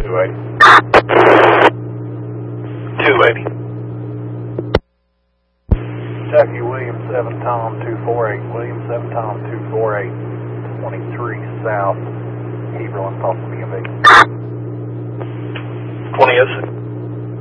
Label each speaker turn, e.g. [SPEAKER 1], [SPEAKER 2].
[SPEAKER 1] 280.
[SPEAKER 2] Kentucky, William 7 Tom 248, William 7 Tom 248, 23 South, Heberlin, Tulsa, BMV.